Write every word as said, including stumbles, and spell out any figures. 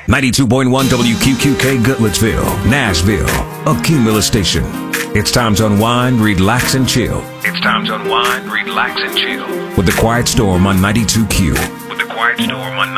ninety-two point one W Q Q K Goodlettsville, Nashville, a Cumulus station. It's time to unwind, relax, and chill. It's time to unwind, relax, and chill. With The Quiet Storm on ninety-two Q. With The Quiet Storm on